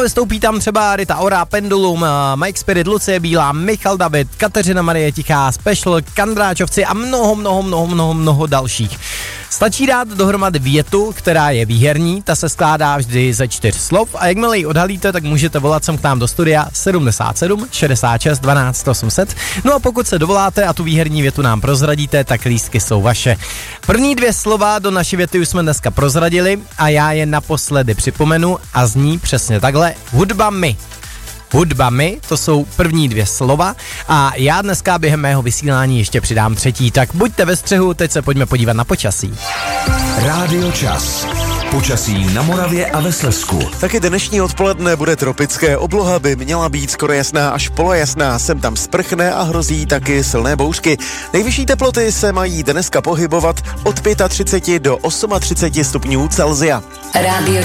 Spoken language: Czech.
vystoupí tam třeba Rita Ora, Pendulum, Mike Spirit, Lucie Bílá, Michal David, Kateřina Marie Tichá, Special, Kandráčovci a mnoho dalších. Stačí dát dohromady větu, která je výherní, ta se skládá vždy ze 4 slov a jakmile ji odhalíte, tak můžete volat sem k nám do studia 77 66 12 800. No a pokud se dovoláte a tu výherní větu nám prozradíte, tak lístky jsou vaše. První 2 slova do naší věty už jsme dneska prozradili a já je naposledy připomenu a zní přesně takhle: hudba mi. Hudba mi, to jsou první 2 slova a já dneska během mého vysílání ještě přidám 3. Tak buďte ve střehu, teď se pojďme podívat na počasí. Rádio Čas. Počasí na Moravě a ve Slezsku. Taky dnešní odpoledne bude tropické, obloha by měla být skoro jasná až polojasná, sem tam sprchne a hrozí taky silné bouřky. Nejvyšší teploty se mají dneska pohybovat od 35 do 38 stupňů Celsia. Rádio